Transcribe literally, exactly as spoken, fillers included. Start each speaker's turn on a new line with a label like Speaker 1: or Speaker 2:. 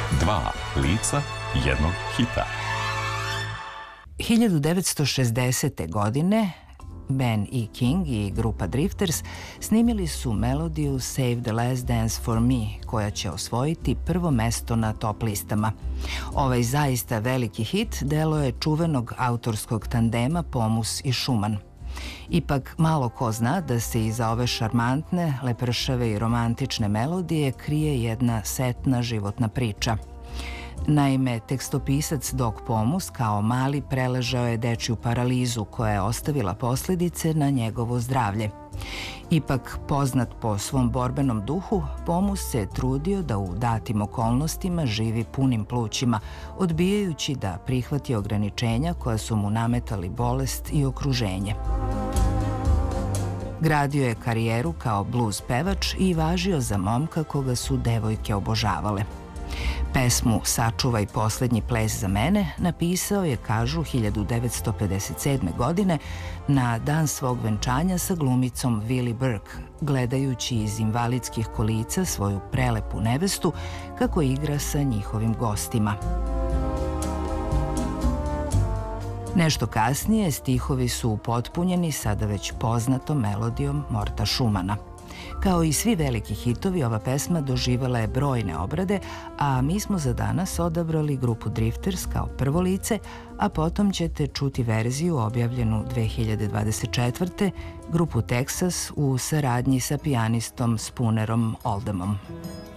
Speaker 1: Dva lica jednog hita.
Speaker 2: hiljadu devetsto šezdesete. godine Ben E. King i grupa Drifters snimili su melodiju Save the Last Dance for Me, koja će osvojiti prvo mesto na top listama. Ovaj zaista veliki hit delo je čuvenog autorskog tandema Pomus i Schumann. Ipak malo ko zna da se iza ove šarmantne, lepršave i romantične melodije krije jedna setna životna priča. Naime, tekstopisac Doc Pomus kao mali preležao je dečju paralizu koja je ostavila posljedice na njegovo zdravlje. Ipak, poznat po svom borbenom duhu, Pomus se trudio da u datim okolnostima živi punim plućima, odbijajući da prihvati ograničenja koja su mu nametali bolest i okruženje. Gradio je karijeru kao blues pevač i važio za momka koga su devojke obožavale. Pesmu Sačuvaj poslednji ples za mene napisao je, kažu, hiljadu devetsto pedeset sedme. godine na dan svog venčanja sa glumicom Willie Burke, gledajući iz invalidskih kolica svoju prelepu nevestu kako igra sa njihovim gostima. Nešto kasnije stihovi su upotpunjeni sada već poznatom melodijom Morta Schumana. Kao i svi veliki hitovi, ova pesma doživjela je brojne obrade, a mi smo za danas odabrali grupu Drifters kao prvo lice, a potom ćete čuti verziju objavljenu dve hiljade dvadeset četvrte. grupu Texas u saradnji sa pijanistom Spoonerom Oldhamom.